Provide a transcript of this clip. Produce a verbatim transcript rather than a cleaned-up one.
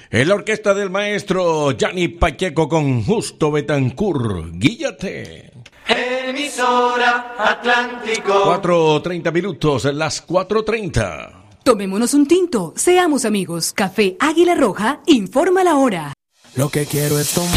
En la orquesta del maestro Gianni Pacheco con Justo Betancourt, Guíllate. Emisora Atlántico. cuatro treinta minutos, las cuatro treinta. Tomémonos un tinto, seamos amigos. Café Águila Roja informa la hora. Lo que quiero es tomar.